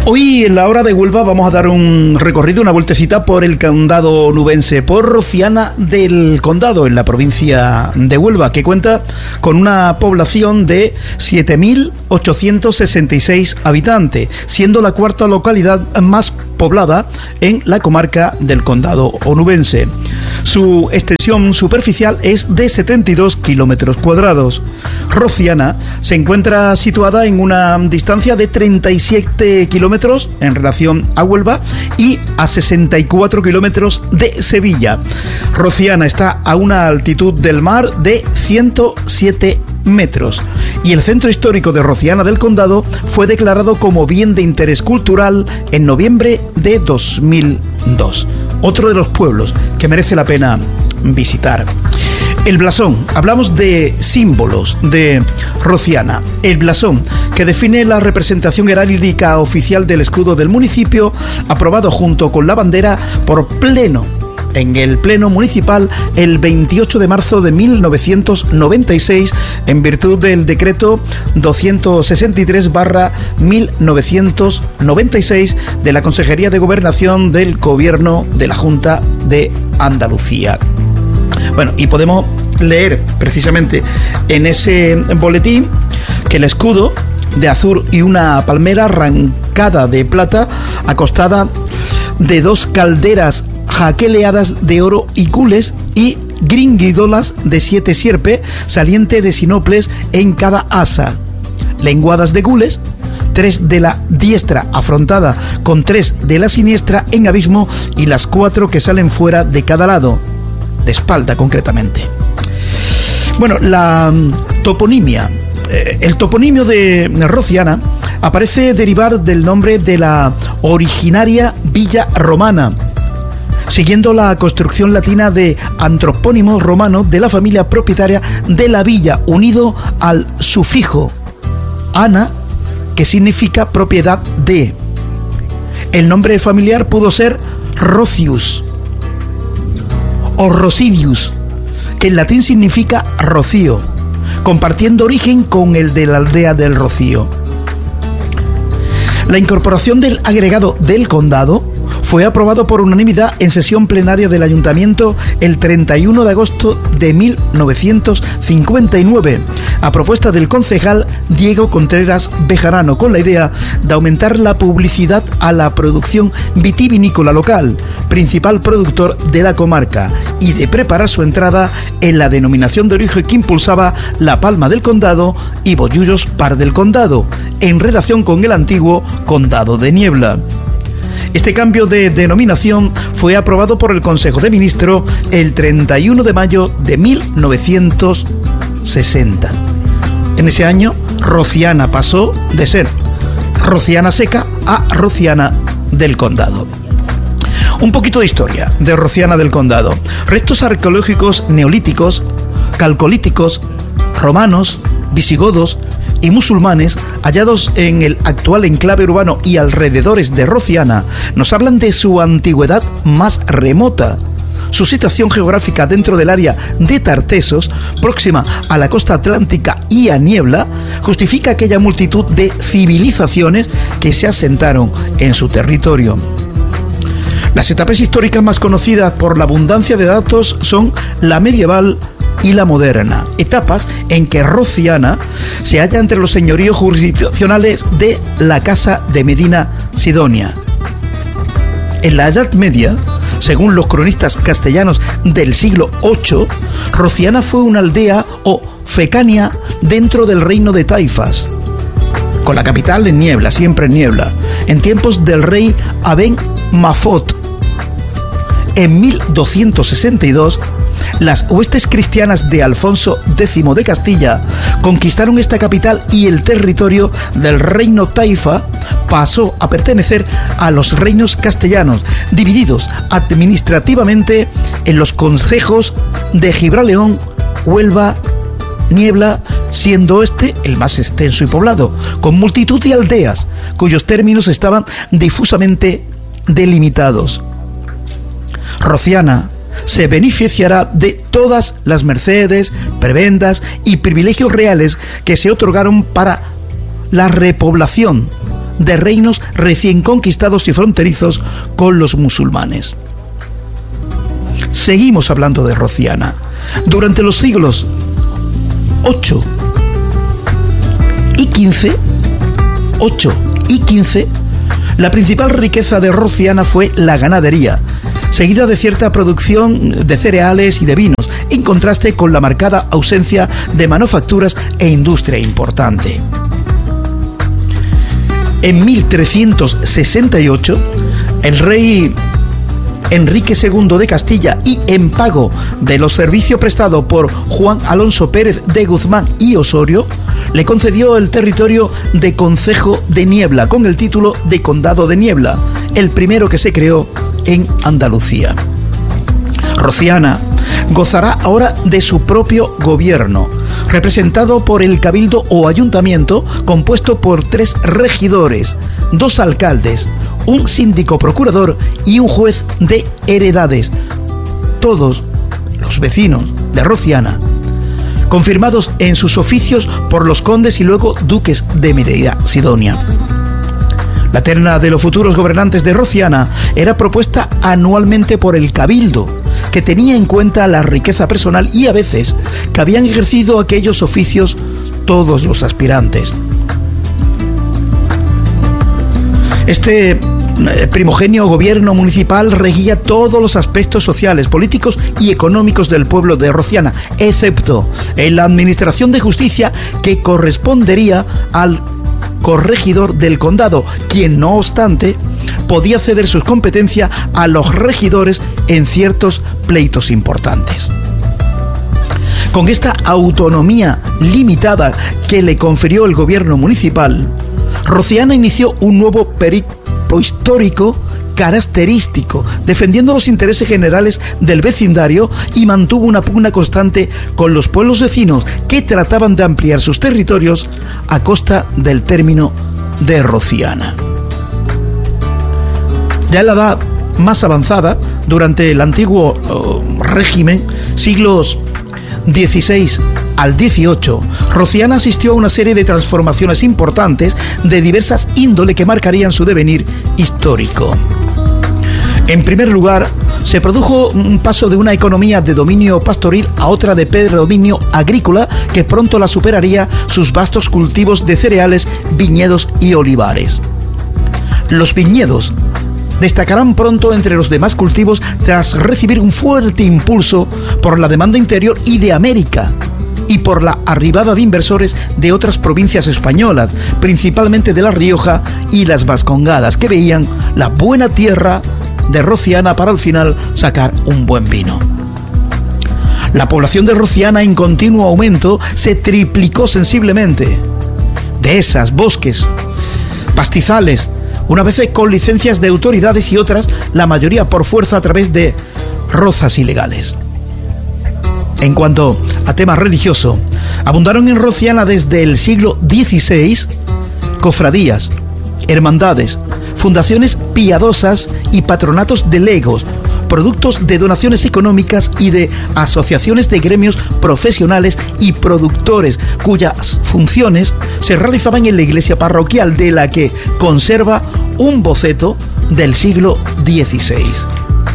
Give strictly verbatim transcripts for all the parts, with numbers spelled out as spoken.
Hoy en la hora de Huelva vamos a dar un recorrido, una vueltecita por el condado onubense, por Rociana del Condado, en la provincia de Huelva, que cuenta con una población de siete mil ochocientos sesenta y seis habitantes, siendo la cuarta localidad más poblada en la comarca del condado onubense. Su extensión superficial es de setenta y dos kilómetros cuadrados. Rociana se encuentra situada en una distancia de treinta y siete kilómetros en relación a Huelva y a sesenta y cuatro kilómetros de Sevilla. Rociana está a una altitud del mar de ciento siete metros y el centro histórico de Rociana del Condado fue declarado como bien de interés cultural en noviembre de dos mil dos. Otro de los pueblos que merece la pena visitar. El blasón, hablamos de símbolos de Rociana. El blasón, que define la representación heráldica oficial del escudo del municipio, aprobado junto con la bandera por pleno, en el pleno municipal, el veintiocho de marzo de mil novecientos noventa y seis, en virtud del decreto doscientos sesenta y tres barra mil novecientos noventa y seis de la Consejería de Gobernación del Gobierno de la Junta de Andalucía. Bueno, y podemos leer precisamente en ese boletín que el escudo de azur y una palmera arrancada de plata, acostada de dos calderas jaqueleadas de oro y gules y gringuidolas de siete sierpe, saliente de sinoples en cada asa, lenguadas de gules, tres de la diestra afrontada con tres de la siniestra en abismo y las cuatro que salen fuera de cada lado, de espalda concretamente. Bueno, la toponimia, eh, el toponimio de Rociana aparece derivar del nombre de la originaria villa romana, siguiendo la construcción latina de antropónimo romano de la familia propietaria de la villa, unido al sufijo ana, que significa propiedad de. El nombre familiar pudo ser Rocius o Rosidius, que en latín significa rocío, compartiendo origen con el de la aldea del Rocío. La incorporación del agregado del condado fue aprobado por unanimidad en sesión plenaria del Ayuntamiento el treinta y uno de agosto de mil novecientos cincuenta y nueve, a propuesta del concejal Diego Contreras Bejarano, con la idea de aumentar la publicidad a la producción vitivinícola local, principal productor de la comarca, y de preparar su entrada en la denominación de origen que impulsaba la Palma del Condado y Bollullos Par del Condado, en relación con el antiguo Condado de Niebla. Este cambio de denominación fue aprobado por el Consejo de Ministros el treinta y uno de mayo de mil novecientos sesenta. En ese año, Rociana pasó de ser Rociana Seca a Rociana del Condado. Un poquito de historia de Rociana del Condado. Restos arqueológicos neolíticos, calcolíticos, romanos, visigodos y musulmanes hallados en el actual enclave urbano y alrededores de Rociana nos hablan de su antigüedad más remota. Su situación geográfica dentro del área de Tartesos, próxima a la costa atlántica y a Niebla, justifica aquella multitud de civilizaciones que se asentaron en su territorio. Las etapas históricas más conocidas por la abundancia de datos son la medieval y la moderna, etapas en que Rociana se halla entre los señoríos jurisdiccionales de la Casa de Medina Sidonia. En la Edad Media, según los cronistas castellanos del siglo ocho, Rociana fue una aldea o fecania dentro del reino de Taifas, con la capital en Niebla, siempre en Niebla, en tiempos del rey Aben Mafot. En mil doscientos sesenta y dos, las huestes cristianas de Alfonso X de Castilla conquistaron esta capital y el territorio del reino Taifa pasó a pertenecer a los reinos castellanos, divididos administrativamente en los concejos de Gibraleón, Huelva, Niebla, siendo este el más extenso y poblado, con multitud de aldeas cuyos términos estaban difusamente delimitados. Rociana se beneficiará de todas las mercedes, prebendas y privilegios reales que se otorgaron para la repoblación de reinos recién conquistados y fronterizos con los musulmanes. Seguimos hablando de Rociana. Durante los siglos ocho y quince, ocho y quince, la principal riqueza de Rociana fue la ganadería, seguida de cierta producción de cereales y de vinos, en contraste con la marcada ausencia de manufacturas e industria importante. En mil trescientos sesenta y ocho, el rey Enrique segundo de Castilla, y en pago de los servicios prestados por Juan Alonso Pérez de Guzmán y Osorio, le concedió el territorio de Concejo de Niebla con el título de Condado de Niebla, el primero que se creó en Andalucía. Rociana gozará ahora de su propio gobierno, representado por el cabildo o ayuntamiento, compuesto por tres regidores, dos alcaldes, un síndico procurador y un juez de heredades, todos los vecinos de Rociana, confirmados en sus oficios por los condes y luego duques de Medina Sidonia. La terna de los futuros gobernantes de Rociana era propuesta anualmente por el cabildo, que tenía en cuenta la riqueza personal y a veces que habían ejercido aquellos oficios todos los aspirantes. Este primogenio gobierno municipal regía todos los aspectos sociales, políticos y económicos del pueblo de Rociana, excepto en la administración de justicia, que correspondería al corregidor del condado, quien no obstante podía ceder sus competencias a los regidores en ciertos pleitos importantes. Con esta autonomía limitada que le confirió el gobierno municipal, Rociana inició un nuevo periplo histórico característico, defendiendo los intereses generales del vecindario, y mantuvo una pugna constante con los pueblos vecinos que trataban de ampliar sus territorios a costa del término de Rociana. Ya en la edad más avanzada, durante el antiguo uh, régimen, siglos dieciséis al dieciocho, Rociana asistió a una serie de transformaciones importantes de diversas índole que marcarían su devenir histórico. En primer lugar, se produjo un paso de una economía de dominio pastoril a otra de predominio agrícola, que pronto la superaría sus vastos cultivos de cereales, viñedos y olivares. Los viñedos destacarán pronto entre los demás cultivos tras recibir un fuerte impulso por la demanda interior y de América, y por la arribada de inversores de otras provincias españolas, principalmente de La Rioja y las Vascongadas, que veían la buena tierra de Rociana para al final sacar un buen vino. La población de Rociana, en continuo aumento, se triplicó sensiblemente. Dehesas, bosques, pastizales, una vez con licencias de autoridades y otras, la mayoría por fuerza a través de rozas ilegales. En cuanto a temas religiosos, abundaron en Rociana desde el siglo dieciséis cofradías, hermandades, fundaciones piadosas y patronatos de legos, productos de donaciones económicas y de asociaciones de gremios profesionales y productores, cuyas funciones se realizaban en la iglesia parroquial, de la que conserva un boceto del siglo dieciséis.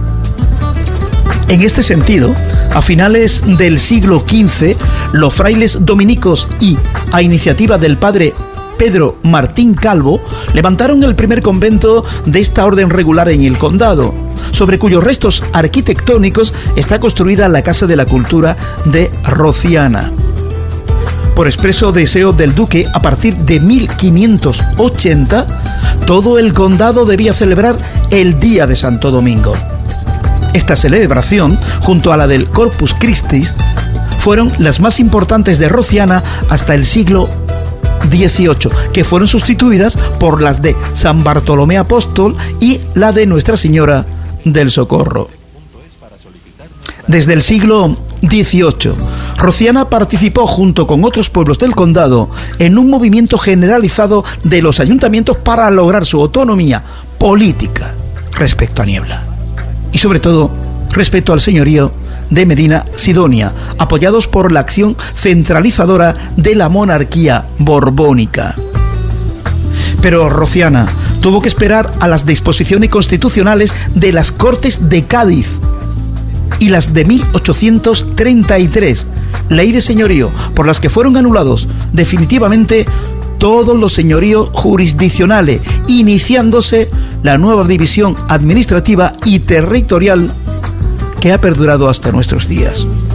En este sentido, a finales del siglo quince, los frailes dominicos y, a iniciativa del padre Pedro Martín Calvo, levantaron el primer convento de esta orden regular en el condado, sobre cuyos restos arquitectónicos está construida la Casa de la Cultura de Rociana. Por expreso deseo del duque, a partir de mil quinientos ochenta, todo el condado debía celebrar el Día de Santo Domingo. Esta celebración, junto a la del Corpus Christi, fueron las más importantes de Rociana hasta el siglo dieciocho, que fueron sustituidas por las de San Bartolomé Apóstol y la de Nuestra Señora del Socorro. Desde el siglo dieciocho, Rociana participó junto con otros pueblos del condado en un movimiento generalizado de los ayuntamientos para lograr su autonomía política respecto a Niebla y sobre todo respecto al señorío de Medina Sidonia, apoyados por la acción centralizadora de la monarquía borbónica. Pero Rociana tuvo que esperar a las disposiciones constitucionales de las Cortes de Cádiz y las de mil ochocientos treinta y tres, ley de señorío, por las que fueron anulados definitivamente todos los señoríos jurisdiccionales, iniciándose la nueva división administrativa y territorial que ha perdurado hasta nuestros días.